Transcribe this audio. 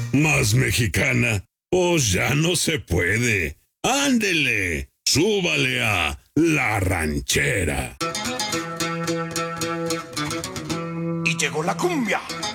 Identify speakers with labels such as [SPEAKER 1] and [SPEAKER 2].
[SPEAKER 1] Más mexicana, pues ya no se puede. Ándele, súbale a La Ranchera.
[SPEAKER 2] Y llegó la cumbia.